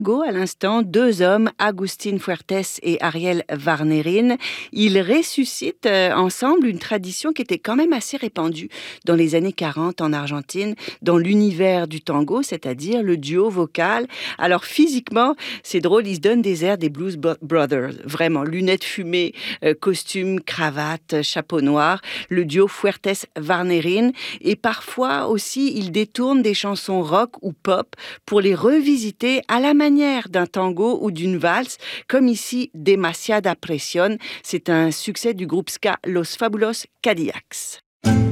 Go, à l'instant, deux hommes, Agustín Fuertes et Ariel Varnerin, ils ressuscitent ensemble une tradition qui était quand même assez répandue dans les années 40 en Argentine, dans l'univers du tango, c'est-à-dire le duo vocal. Alors physiquement, c'est drôle, ils se donnent des airs des Blues Brothers, vraiment, lunettes fumées, costumes, cravate, chapeau noir, le duo Fuertes-Varnerin, et parfois aussi, ils détournent des chansons rock ou pop pour les revisiter à la manière d'un tango ou d'une valse, comme ici Demasiada Presión. C'est un succès du groupe ska Los Fabulos Cadillacs.